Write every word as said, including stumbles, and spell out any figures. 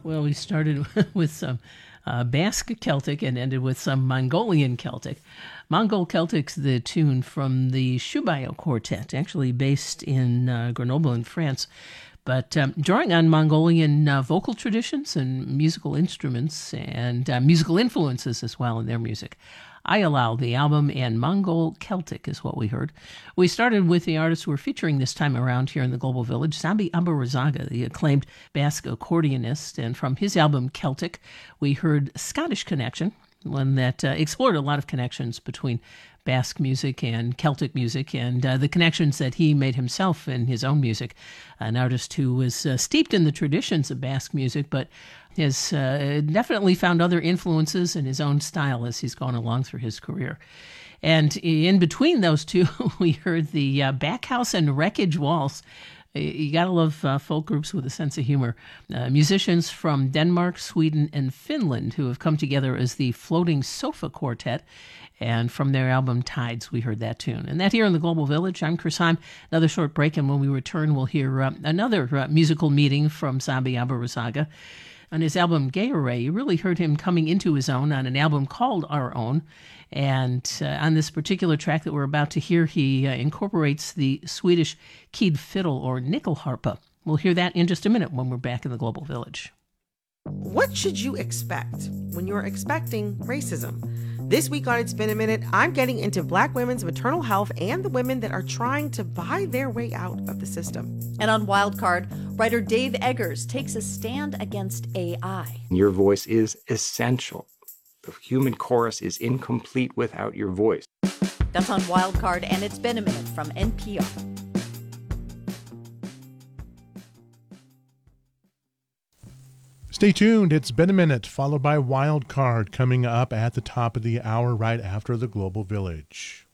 Well, we started with some uh, Basque Celtic and ended with some Mongolian Celtic. Mongol Celtic's the tune from the Shubayo Quartet, actually based in uh, Grenoble in France, but um, drawing on Mongolian uh, vocal traditions and musical instruments and uh, musical influences as well in their music. I Allow the album, and Mongol Celtic is what we heard. We started with the artists we're featuring this time around here in the Global Village, Sambi Aburazada, the acclaimed Basque accordionist, and from his album Celtic, we heard Scottish Connection, one that uh, explored a lot of connections between Basque music and Celtic music, and uh, the connections that he made himself in his own music. An artist who was uh, steeped in the traditions of Basque music, but has uh, definitely found other influences in his own style as he's gone along through his career. And in between those two, we heard the uh, Backhouse and Wreckage Waltz. You gotta love uh, folk groups with a sense of humor. Uh, musicians from Denmark, Sweden, and Finland who have come together as the Floating Sofa Quartet. And from their album Tides, we heard that tune. And that here in the Global Village, I'm Chris Heim. Another short break, and when we return, we'll hear uh, another uh, musical meeting from Sambi Aburazada. On his album Gay Array, you really heard him coming into his own on an album called Our Own. And uh, on this particular track that we're about to hear, he uh, incorporates the Swedish keyed fiddle or nyckelharpa. We'll hear that in just a minute when we're back in the Global Village. What should you expect when you're expecting racism? This week on It's Been a Minute, I'm getting into Black women's maternal health and the women that are trying to buy their way out of the system. And on Wildcard, writer Dave Eggers takes a stand against A I. Your voice is essential. The human chorus is incomplete without your voice. That's on Wildcard, and It's Been a Minute from N P R. Stay tuned. It's been a minute, followed by Wild Card coming up at the top of the hour right after the Global Village.